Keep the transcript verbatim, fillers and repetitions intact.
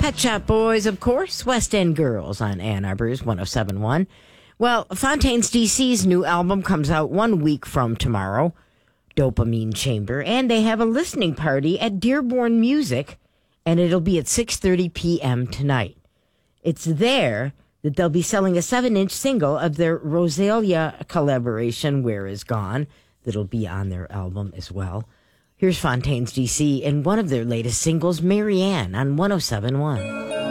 Pet Shop Boys, of course. West End Girls on Ann Arbor's one oh seven point one. Well, Fontaines D C's new album comes out one week from tomorrow, Dopamine Chamber, and they have a listening party at Dearborn Music, and it'll be at six thirty p.m. tonight. It's there that they'll be selling a seven-inch single of their Rosalia collaboration, Where Is Gone, that'll be on their album as well. Here's Fontaines D C and one of their latest singles, Marianne, on one oh seven point one.